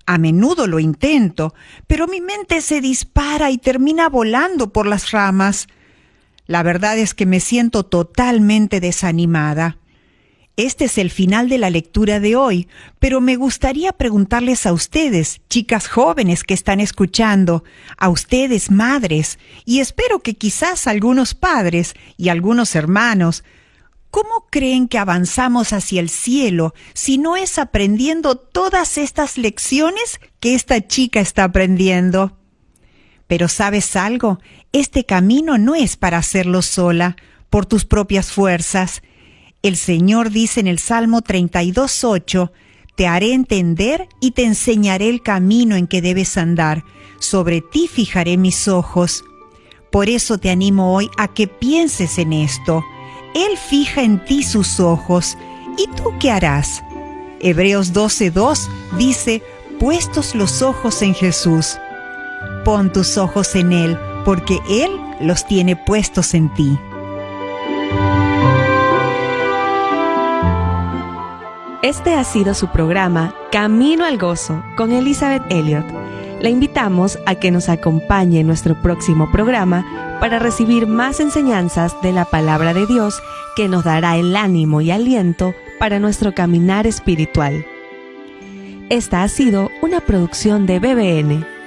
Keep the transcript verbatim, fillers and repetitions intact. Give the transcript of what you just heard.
A menudo lo intento, pero mi mente se dispara y termina volando por las ramas. La verdad es que me siento totalmente desanimada. Este es el final de la lectura de hoy, pero me gustaría preguntarles a ustedes, chicas jóvenes que están escuchando, a ustedes madres, y espero que quizás algunos padres y algunos hermanos, ¿cómo creen que avanzamos hacia el cielo si no es aprendiendo todas estas lecciones que esta chica está aprendiendo? Pero ¿sabes algo? Este camino no es para hacerlo sola, por tus propias fuerzas. El Señor dice en el Salmo treinta y dos, ocho, «Te haré entender y te enseñaré el camino en que debes andar. Sobre ti fijaré mis ojos». Por eso te animo hoy a que pienses en esto. Él fija en ti sus ojos. ¿Y tú qué harás? Hebreos doce, dos dice, «Puestos los ojos en Jesús». Pon tus ojos en Él, porque Él los tiene puestos en ti. Este ha sido su programa Camino al Gozo con Elizabeth Elliot. La invitamos a que nos acompañe en nuestro próximo programa para recibir más enseñanzas de la palabra de Dios que nos dará el ánimo y aliento para nuestro caminar espiritual. Esta ha sido una producción de B B N.